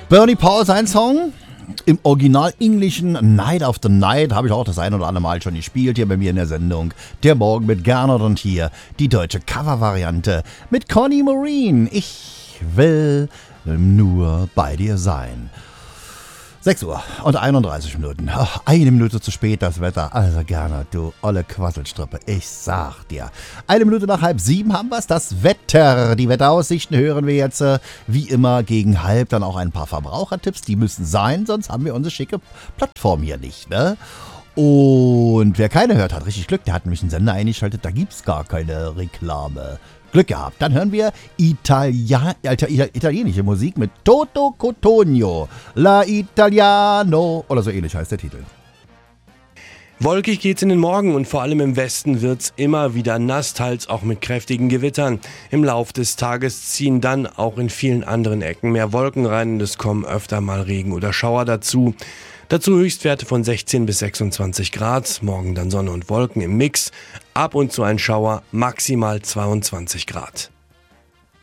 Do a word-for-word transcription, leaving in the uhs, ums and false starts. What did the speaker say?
Bernie Paul, sein Song. Im Original englischen Night After Night habe ich auch das ein oder andere Mal schon gespielt hier bei mir in der Sendung. Der Morgen mit Gernot und hier die deutsche Covervariante mit Connie Marine. Ich will nur bei dir sein. sechs Uhr und einunddreißig Minuten. Ach, eine Minute zu spät das Wetter. Also Gernot, du olle Quasselstrippe. Ich sag dir. Eine Minute nach halb sieben haben wir's. Das Wetter. Die Wetteraussichten hören wir jetzt äh, wie immer gegen halb. Dann auch ein paar Verbrauchertipps. Die müssen sein, sonst haben wir unsere schicke Plattform hier nicht, ne? Und wer keine hört, hat richtig Glück. Der hat nämlich einen Sender eingeschaltet. Da gibt's gar keine Reklame. Glück gehabt. Dann hören wir Italia- Ita- italienische Musik mit Toto Cotugno. La Italiano. Oder so ähnlich heißt der Titel. Wolkig geht's in den Morgen und vor allem im Westen wird's immer wieder nass, teils auch mit kräftigen Gewittern. Im Lauf des Tages ziehen dann auch in vielen anderen Ecken mehr Wolken rein und es kommen öfter mal Regen oder Schauer dazu. Dazu Höchstwerte von sechzehn bis sechsundzwanzig Grad, morgen dann Sonne und Wolken im Mix, ab und zu ein Schauer, maximal zweiundzwanzig Grad.